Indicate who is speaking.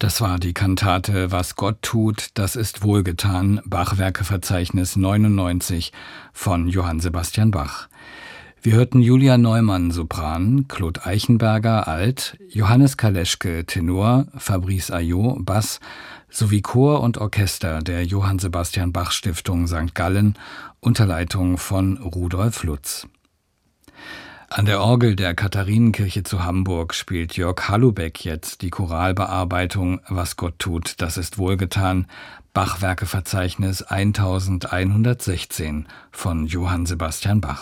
Speaker 1: Das war die Kantate »Was Gott tut, das ist wohlgetan«, Bachwerkeverzeichnis 99 von Johann Sebastian Bach. Wir hörten Julia Neumann, Sopran, Claude Eichenberger, Alt, Johannes Kaleschke, Tenor, Fabrice Ayot, Bass, sowie Chor und Orchester der Johann Sebastian Bach Stiftung St. Gallen unter Leitung von Rudolf Lutz. An der Orgel der Katharinenkirche zu Hamburg spielt Jörg Hallubeck jetzt die Choralbearbeitung »Was Gott tut, das ist wohlgetan«, Bachwerkeverzeichnis 1116 von Johann Sebastian Bach.